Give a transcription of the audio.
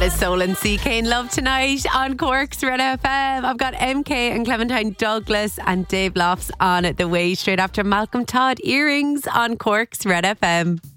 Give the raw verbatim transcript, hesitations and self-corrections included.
It's Soul and C K in Love tonight on Cork's Red F M. I've got M K and Clementine Douglas and Dave Lofts on the way straight after Malcolm Todd Earrings on Cork's Red F M.